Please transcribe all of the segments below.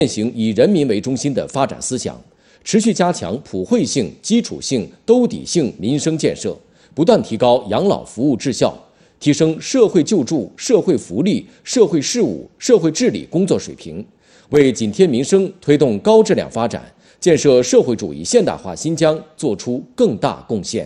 践行以人民为中心的发展思想，持续加强普惠性、基础性、兜底性民生建设，不断提高养老服务质效，提升社会救助、社会福利、社会事务、社会治理工作水平，为紧贴民生、推动高质量发展、建设社会主义现代化新疆作出更大贡献。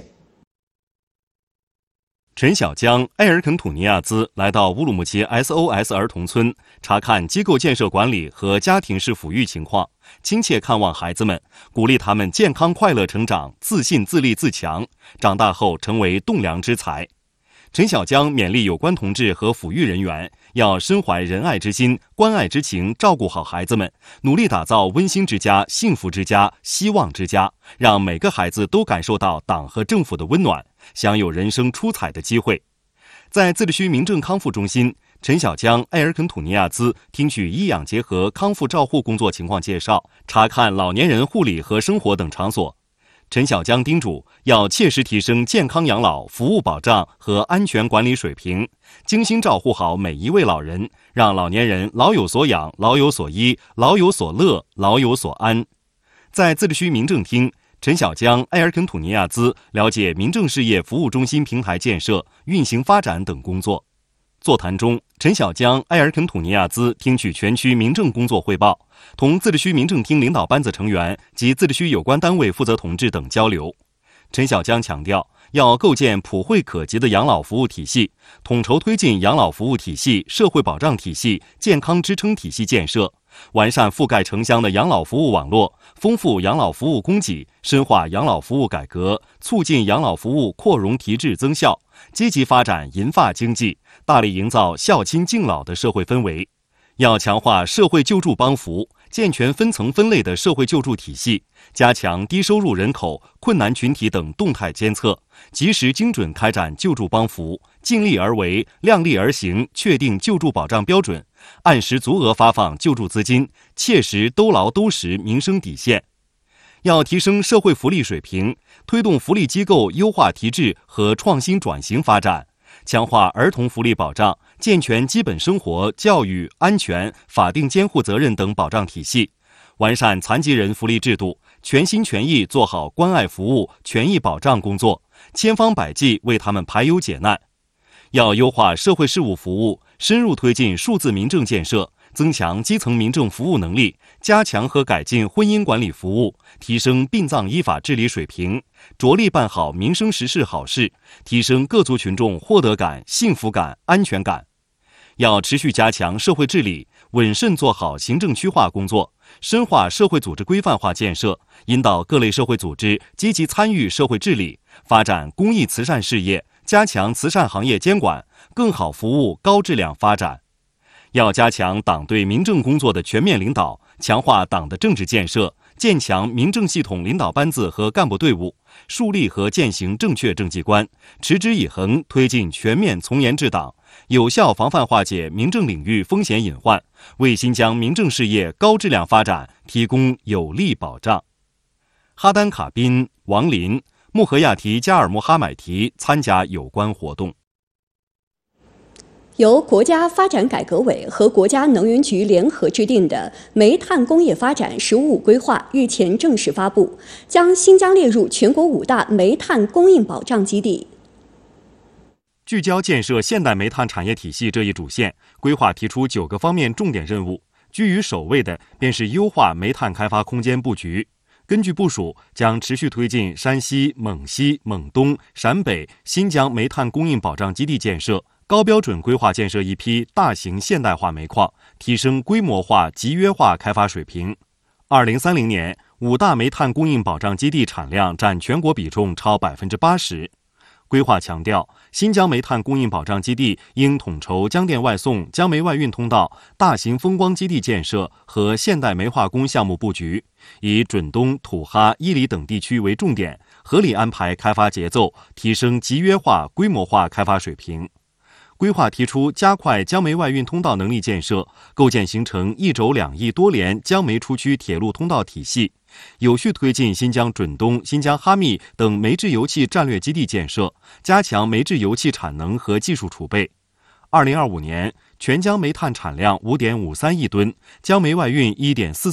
陈小江、埃尔肯土尼亚兹来到乌鲁木齐 SOS 儿童村，查看机构建设管理和家庭式抚育情况，亲切看望孩子们，鼓励他们健康快乐成长，自信自立自强，长大后成为栋梁之才。陈小江勉励有关同志和抚育人员要深怀仁爱之心、关爱之情，照顾好孩子们，努力打造温馨之家、幸福之家、希望之家，让每个孩子都感受到党和政府的温暖，享有人生出彩的机会。在自治区民政康复中心，陈小江、埃尔肯土尼亚兹听取医养结合康复照护工作情况介绍，查看老年人护理和生活等场所。陈小江叮嘱要切实提升健康养老服务保障和安全管理水平，精心照顾好每一位老人，让老年人老有所养、老有所依、老有所乐、老有所安。在自治区民政厅，陈小江、埃尔肯土尼亚兹了解民政事业服务中心平台建设、运行发展等工作。座谈中，陈小江、埃尔肯土尼亚兹听取全区民政工作汇报，同自治区民政厅领导班子成员及自治区有关单位负责同志等交流。陈小江强调，要构建普惠可及的养老服务体系，统筹推进养老服务体系、社会保障体系、健康支撑体系建设，完善覆盖城乡的养老服务网络，丰富养老服务供给，深化养老服务改革，促进养老服务扩容提质增效，积极发展银发经济，大力营造孝亲敬老的社会氛围。要强化社会救助帮扶，健全分层分类的社会救助体系，加强低收入人口、困难群体等动态监测，及时精准开展救助帮扶，尽力而为、量力而行，确定救助保障标准，按时足额发放救助资金，切实兜牢兜实民生底线。要提升社会福利水平，推动福利机构优化提质和创新转型发展，强化儿童福利保障，健全基本生活、教育、安全、法定监护责任等保障体系，完善残疾人福利制度，全心全意做好关爱服务、权益保障工作，千方百计为他们排忧解难。要优化社会事务服务，深入推进数字民政建设，增强基层民政服务能力，加强和改进婚姻管理服务，提升殡葬依法治理水平，着力办好民生实事好事，提升各族群众获得感、幸福感、安全感。要持续加强社会治理，稳慎做好行政区划工作，深化社会组织规范化建设，引导各类社会组织积极参与社会治理，发展公益慈善事业，加强慈善行业监管，更好服务高质量发展。要加强党对民政工作的全面领导，强化党的政治建设，建强民政系统领导班子和干部队伍，树立和践行正确政绩观，持之以恒推进全面从严治党，有效防范化解民政领域风险隐患，为新疆民政事业高质量发展提供有力保障。哈丹卡宾、王林、穆合亚提加尔穆哈买提参加有关活动。 由国家发展改革委和国家能源局联合制定的煤炭工业发展“十五五”规划日前正式发布，将新疆列入全国5大煤炭供应保障基地。 聚焦建设现代煤炭产业体系这一主线，规划提出9个方面重点任务，居于首位的便是优化煤炭开发空间布局。根据部署，将持续推进山西、蒙西、蒙东、陕北、新疆煤炭供应保障基地建设，高标准规划建设一批大型现代化煤矿，提升规模化、集约化开发水平。2030年，5大煤炭供应保障基地产量占全国比重超80%。规划强调，新疆煤炭供应保障基地应统筹江电外送、江煤外运通道、大型风光基地建设和现代煤化工项目布局，以准东、土哈、伊犁等地区为重点，合理安排开发节奏，提升集约化、规模化开发水平。规划提出加快江煤外运通道能力建设，构建形成1轴2翼多联江煤出区铁路通道体系，有序推进新疆准东、新疆哈密等煤制油气战略基地建设，加强煤制油气产能和技术储备。2025年，全疆煤炭产量5.53亿吨，江煤外运1.44